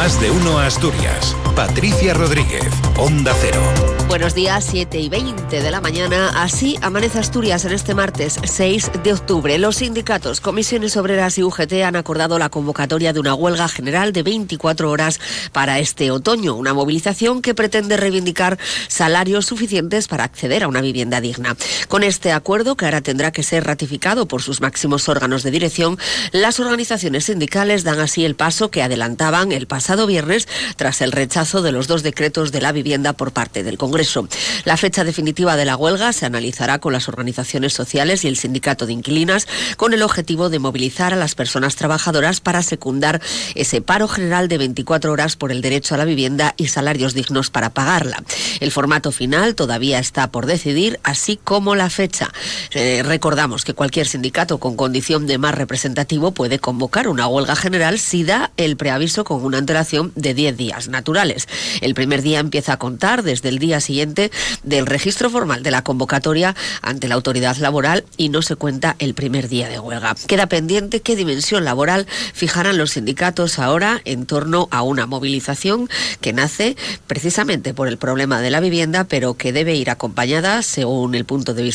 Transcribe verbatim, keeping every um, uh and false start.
Más de uno Asturias. Patricia Rodríguez, Onda Cero. Buenos días, siete y veinte de la mañana. Así amanece Asturias en este martes seis de octubre. Los sindicatos, Comisiones Obreras y U G T han acordado la convocatoria de una huelga general de veinticuatro horas para este otoño. Una movilización que pretende reivindicar salarios suficientes para acceder a una vivienda digna. Con este acuerdo, que ahora tendrá que ser ratificado por sus máximos órganos de dirección, las organizaciones sindicales dan así el paso que adelantaban el pasado viernes tras el rechazo de los dos decretos de la vivienda por parte del Congreso. La fecha definitiva de la huelga se analizará con las organizaciones sociales y el sindicato de inquilinas, con el objetivo de movilizar a las personas trabajadoras para secundar ese paro general de veinticuatro horas por el derecho a la vivienda y salarios dignos para pagarla. El formato final todavía está por decidir, así como la fecha. Eh, recordamos que cualquier sindicato con condición de más representativo puede convocar una huelga general si da el preaviso con una antelación de diez días naturales. El primer día empieza a contar desde el día siguiente del registro formal de la convocatoria ante la autoridad laboral y no se cuenta el primer día de huelga. Queda pendiente qué dimensión laboral fijarán los sindicatos ahora en torno a una movilización que nace precisamente por el problema de la vivienda, pero que debe ir acompañada, según el punto de vista